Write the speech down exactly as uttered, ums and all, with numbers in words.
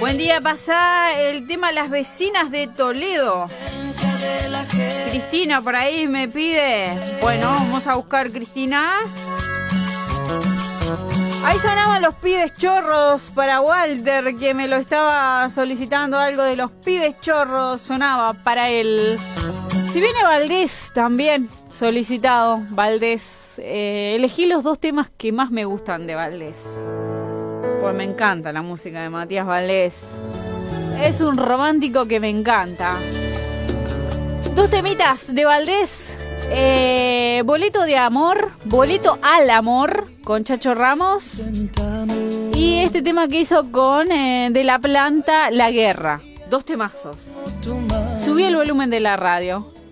Buen día, pasá el tema Las Vecinas de Toledo. Cristina por ahí me pide. Bueno, vamos a buscar Cristina. Ahí sonaban Los Pibes Chorros para Walter, que me lo estaba solicitando, algo de Los Pibes Chorros sonaba para él. Si viene Valdés también solicitado, Valdés. Eh, elegí los dos temas que más me gustan de Valdés. Pues me encanta la música de Matías Valdés. Es un romántico que me encanta. Dos temitas de Valdés. Eh, boleto de amor, boleto al amor con Chacho Ramos. Y este tema que hizo con eh, De La Planta, La Guerra. Dos temazos. Subí el volumen de la radio.